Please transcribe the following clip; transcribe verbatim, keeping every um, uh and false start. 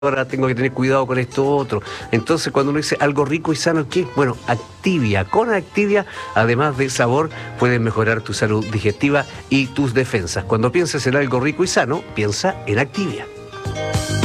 ahora tengo que tener cuidado con esto otro. Entonces, cuando uno dice algo rico y sano, ¿qué? Bueno, Activia. Con Activia, además de sabor, puedes mejorar tu salud digestiva y tus defensas. Cuando pienses en algo rico y sano, piensa en Activia.